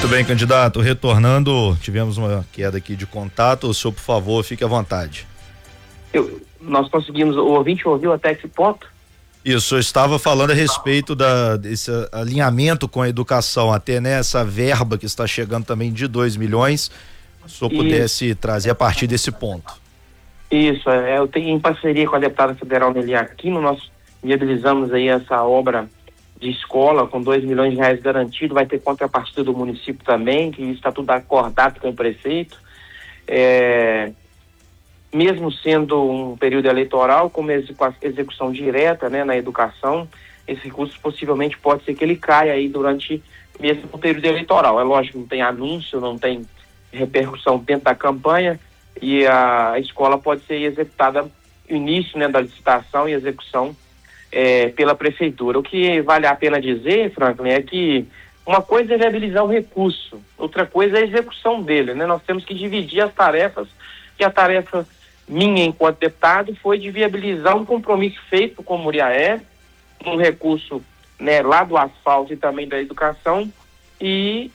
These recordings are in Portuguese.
Muito bem, candidato. Retornando, tivemos uma queda aqui de contato. O senhor, por favor, fique à vontade. Nós conseguimos, o ouvinte ouviu até esse ponto? Isso, eu estava falando a respeito desse alinhamento com a educação, até essa verba que está chegando também de 2 milhões, se o senhor pudesse trazer a partir desse ponto. Isso, eu tenho em parceria com a deputada federal Nelly Aquino, nós viabilizamos aí essa obra de escola com 2 milhões de reais garantido, vai ter contrapartida do município também, que isso está tudo acordado com o prefeito. Mesmo sendo um período eleitoral, como execução direta, né, na educação, esse recurso possivelmente pode ser que ele caia aí durante mesmo o período eleitoral. É lógico, não tem anúncio, não tem repercussão dentro da campanha, e a escola pode ser executada no início, né, da licitação e execução pela prefeitura. O que vale a pena dizer, Franklin, é que uma coisa é viabilizar o recurso, outra coisa é a execução dele, né? Nós temos que dividir as tarefas, e a tarefa minha enquanto deputado foi de viabilizar um compromisso feito com Muriaé, um recurso, né, lá do asfalto e também da educação, e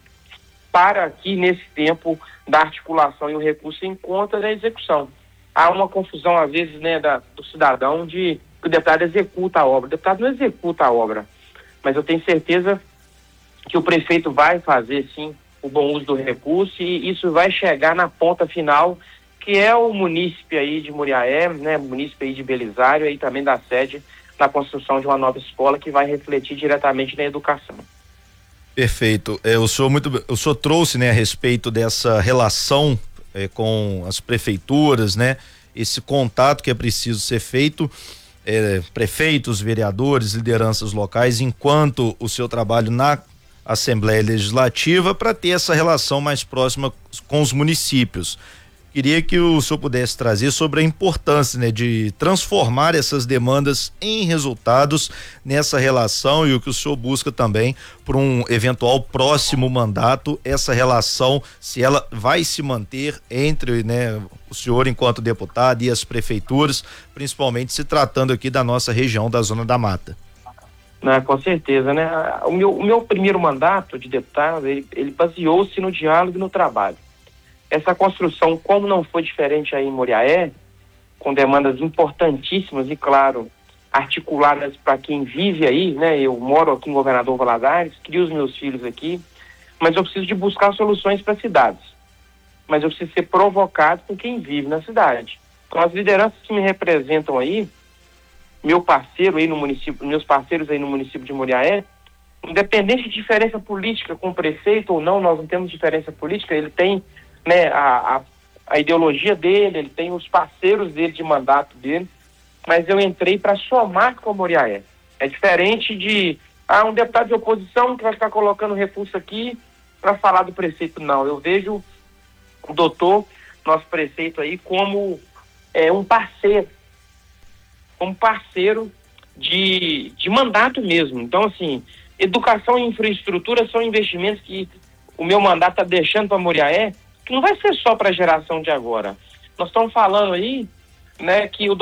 para aqui nesse tempo da articulação e o recurso em conta da execução. Há uma confusão às vezes, né, do cidadão de que o deputado executa a obra. O deputado não executa a obra, mas eu tenho certeza que o prefeito vai fazer sim o bom uso do recurso, e isso vai chegar na ponta final, que é o munícipe aí de Muriaé, né, munícipe aí de Belisário, aí também da sede na construção de uma nova escola que vai refletir diretamente na educação. Perfeito. O senhor trouxe, né, a respeito dessa relação com as prefeituras, né, esse contato que é preciso ser feito, prefeitos, vereadores, lideranças locais, enquanto o seu trabalho na Assembleia Legislativa, para ter essa relação mais próxima com os municípios. Queria que o senhor pudesse trazer sobre a importância, né, de transformar essas demandas em resultados nessa relação, e o que o senhor busca também para um eventual próximo mandato, essa relação, se ela vai se manter entre, né, o senhor enquanto deputado e as prefeituras, principalmente se tratando aqui da nossa região, da Zona da Mata. Com certeza, né? O meu primeiro mandato de deputado, ele baseou-se no diálogo e no trabalho. Essa construção, como não foi diferente aí em Muriaé, com demandas importantíssimas e, claro, articuladas para quem vive aí, né? Eu moro aqui em Governador Valadares, crio os meus filhos aqui, mas eu preciso de buscar soluções para as cidades. Mas eu preciso ser provocado por quem vive na cidade. Então, as lideranças que me representam aí, meus parceiros aí no município de Muriaé, independente de diferença política com o prefeito ou não, nós não temos diferença política, ele tem, né, a ideologia dele, ele tem os parceiros dele de mandato dele, mas eu entrei para somar com a Muriaé. É diferente de um deputado de oposição que vai ficar colocando recurso aqui para falar do prefeito. Não, eu vejo o doutor, nosso prefeito aí, como um parceiro de mandato mesmo. Então, assim, educação e infraestrutura são investimentos que o meu mandato está deixando para Muriaé, que não vai ser só para a geração de agora. Nós estamos falando aí, né, que o